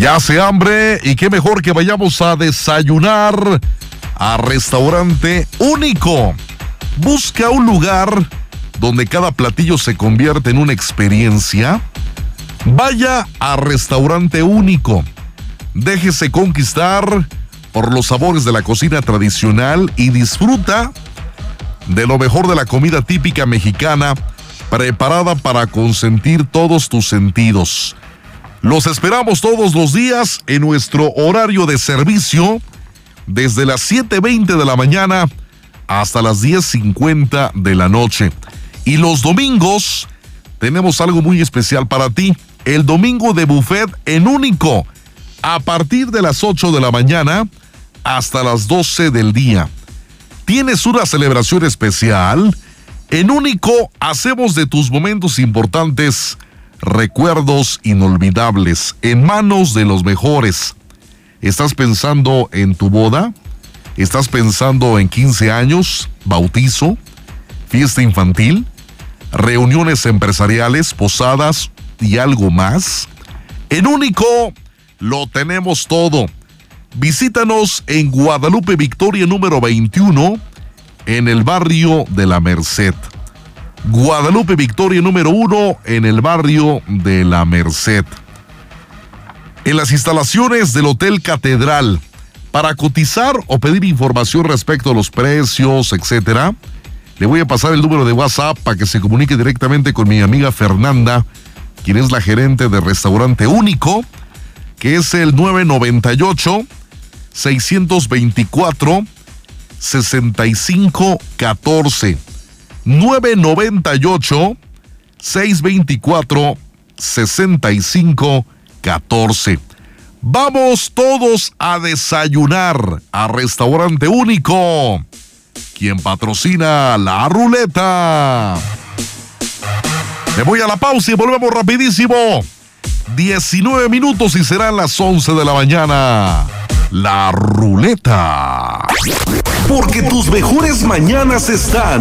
Ya hace hambre y qué mejor que vayamos a desayunar a Restaurante Único. Busca un lugar donde cada platillo se convierte en una experiencia. Vaya a Restaurante Único. Déjese conquistar por los sabores de la cocina tradicional y disfruta de lo mejor de la comida típica mexicana, preparada para consentir todos tus sentidos. Los esperamos todos los días en nuestro horario de servicio, desde las 7:20 de la mañana hasta las 10:50 de la noche. Y los domingos tenemos algo muy especial para ti. El domingo de buffet en Único, a partir de las 8 de la mañana hasta las 12 del día. ¿Tienes una celebración especial? En Único hacemos de tus momentos importantes recuerdos inolvidables en manos de los mejores. ¿Estás pensando en tu boda? ¿Estás pensando en 15 años, bautizo, fiesta infantil, reuniones empresariales, posadas y algo más? En Único lo tenemos todo. Visítanos en Guadalupe Victoria número 21, en el barrio de La Merced. Guadalupe Victoria número 1, en el barrio de La Merced. En las instalaciones del Hotel Catedral. Para cotizar o pedir información respecto a los precios, etcétera, le voy a pasar el número de WhatsApp para que se comunique directamente con mi amiga Fernanda, quien es la gerente de Restaurante Único, que es el 998-624-6514. 998-624-6514. Vamos todos a desayunar a Restaurante Único, quien patrocina la ruleta. Me voy a la pausa y volvemos rapidísimo. 19 minutos y serán las 11 de la mañana. La ruleta. Porque tus mejores mañanas están